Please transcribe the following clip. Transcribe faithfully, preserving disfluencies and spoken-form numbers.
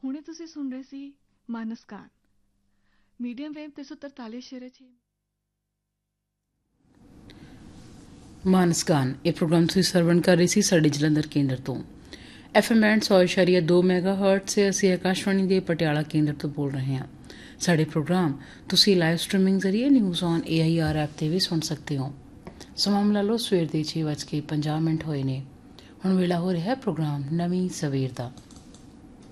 ਹੁਣੇ ਤੁਸੀਂ ਸੁਣ ਰਹੇ ਸੀ ਮਾਨਸਕਾਨ ਮੀਡੀਅਮ ਵੇਵ ਤਿੰਨ ਸੌ ਤਰਤਾਲੀ ਸ਼ੇਰੇ ਛੇ। ਮਾਨਸਕਾਨ ਇਹ ਪ੍ਰੋਗਰਾਮ ਤੁਸੀਂ ਸਰਵਣ ਕਰ ਰਹੀ ਸੀ ਸਾਡੇ ਜਲੰਧਰ ਕੇਂਦਰ ਤੋਂ ਐਫ ਐਮ ਬੈਂਡ ਸੌ ਇਸ਼ਾਰੀਆ ਦੋ ਮੈਗਾ ਹਰਟ ਸੇ ਅਸੀਂ ਆਕਾਸ਼ਵਾਣੀ ਦੇ ਪਟਿਆਲਾ ਕੇਂਦਰ ਤੋਂ ਬੋਲ ਰਹੇ ਹਾਂ। ਸਾਡੇ ਪ੍ਰੋਗਰਾਮ ਤੁਸੀਂ ਲਾਈਵ ਸਟ੍ਰੀਮਿੰਗ ਜ਼ਰੀਏ news on A I R app 'ਤੇ ਵੀ ਸੁਣ ਸਕਦੇ ਹੋ। ਸਮਾਂ ਲਾ ਲਓ ਸਵੇਰ ਦੇ ਛੇ ਵੱਜ ਕੇ ਪੰਜਾਹ ਮਿੰਟ ਹੋਏ ਨੇ। ਹੁਣ ਵੇਲਾ ਹੋ ਰਿਹਾ ਪ੍ਰੋਗਰਾਮ ਨਵੀਂ ਸਵੇਰ ਦਾ।